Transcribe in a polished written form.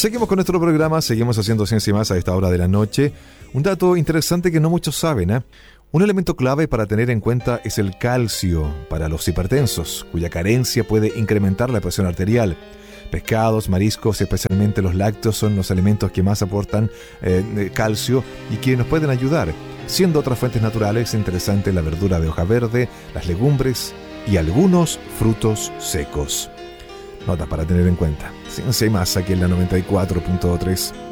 Seguimos con nuestro programa, seguimos haciendo Ciencia y Más a esta hora de la noche. Un dato interesante que no muchos saben, ¿eh? Un elemento clave para tener en cuenta es el calcio para los hipertensos, cuya carencia puede incrementar la presión arterial. Pescados, mariscos, especialmente los lácteos, son los alimentos que más aportan calcio y que nos pueden ayudar. Siendo otras fuentes naturales interesantes la verdura de hoja verde, las legumbres y algunos frutos secos. Notas para tener en cuenta. Ciencia y Más aquí en la 94.3.